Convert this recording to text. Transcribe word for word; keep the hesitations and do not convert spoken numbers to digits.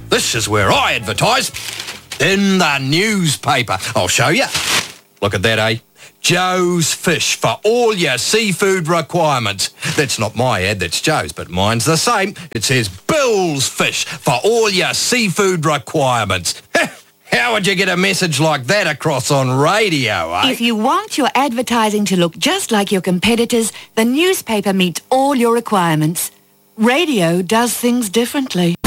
This is where I advertise. In the newspaper. I'll show you. Look at that, eh? Joe's Fish for all your seafood requirements. That's not my ad, that's Joe's, but mine's the same. It says Bill's Fish for all your seafood requirements. How would you get a message like that across on radio, eh? If you want your advertising to look just like your competitors, the newspaper meets all your requirements. Radio does things differently.